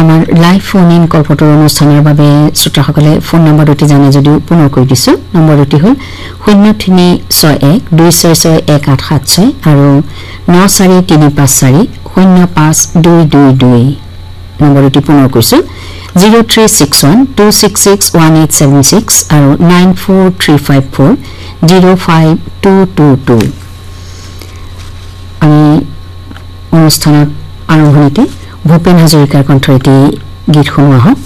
আমাৰ live phone in কলপটৰ অনুষ্ঠানৰ বাবে শ্ৰোতাসকলে ফোন নম্বৰটি জানে যদিও পুনৰ কৈ দিছো নম্বৰটি হ'ল 0361266186 আৰু 9435405222 নম্বৰটি পুনৰ কৈছো 036126618676 আৰু 943540522 আমি অনুষ্ঠানত আৰম্ভণিতে ভূপেন হাজৰিকাৰ কণ্ঠৰে গীত শুনোৱা হওক